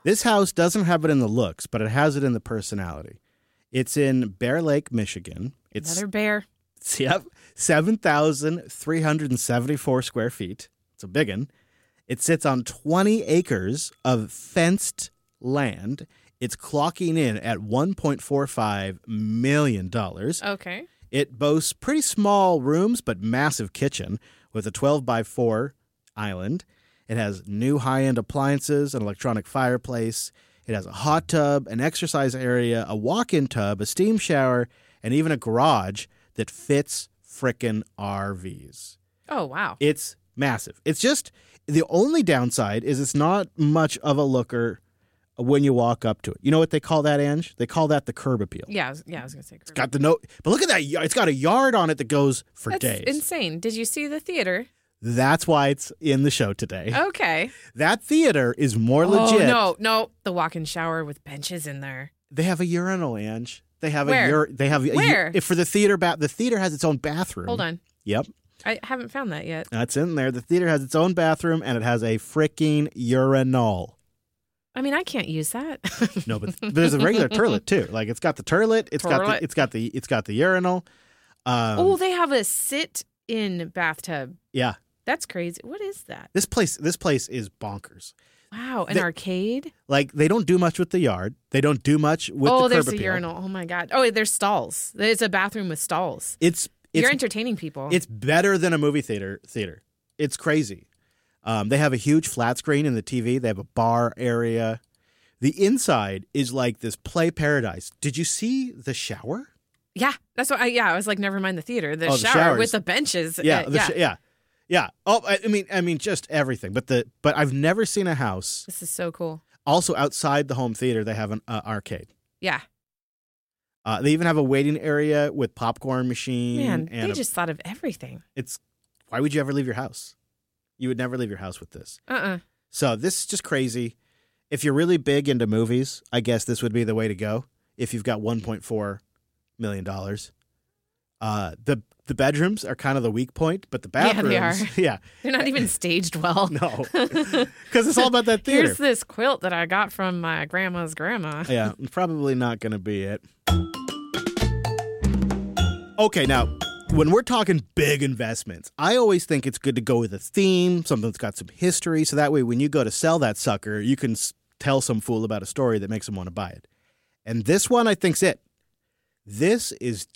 This house doesn't have it in the looks, but it has it in the personality. It's in Bear Lake, Michigan. It's Another bear. 7,374 square feet. It's a big one. It sits on 20 acres of fenced land. It's clocking in at $1.45 million. Okay. It boasts pretty small rooms, but massive kitchen with a 12 by 4 island. It has new high-end appliances, an electronic fireplace. It has a hot tub, an exercise area, a walk-in tub, a steam shower, and even a garage that fits frickin' RVs. Oh, wow. It's massive. It's just the only downside is it's not much of a looker when you walk up to it. You know what they call that, Ange? They call that the curb appeal. Yeah, I was going to say curb. It's got the note, but look at that. It's got a yard on it that goes for That's days. insane. Did you see the theater? That's why it's in the show today. Okay. That theater is more legit. No. The walk-in shower with benches in there. They have a urinal, Ange. They have Where? Where? For the theater. The theater has its own bathroom. Hold on. Yep. I haven't found that yet. That's in there. The theater has its own bathroom, and it has a freaking urinal. I mean, I can't use that. No, but there's a regular toilet too. Like it's got the toilet. It's got the urinal. They have a sit-in bathtub. Yeah. That's crazy. What is that? This place is bonkers. Wow, an arcade? Like they don't do much with the yard. They don't do much with the curb there's appeal. a urinal. Oh my God. Oh, there's stalls. There's a bathroom with stalls. You're entertaining people. It's better than a movie theater. It's crazy. They have a huge flat screen in the TV. They have a bar area. The inside is like this play paradise. Did you see the shower? Yeah, that's what. I was like, never mind the theater. The shower showers. with the benches. Yeah. Oh, I mean, just everything. But I've never seen a house. This is so cool. Also, outside the home theater, they have an arcade. Yeah. They even have a waiting area with popcorn machine. Man, and they just thought of everything. Why would you ever leave your house? You would never leave your house with this. So this is just crazy. If you're really big into movies, I guess this would be the way to go. If you've got $1.4 million. The bedrooms are kind of the weak point, but the bathrooms, they are. Yeah. They're not even staged well. No, because it's all about that theater. Here's this quilt that I got from my grandma's grandma. Yeah, probably not going to be it. Okay, now, when we're talking big investments, I always think it's good to go with a theme, something that's got some history, so that way when you go to sell that sucker, you can tell some fool about a story that makes them want to buy it. And this one, I think's it. This is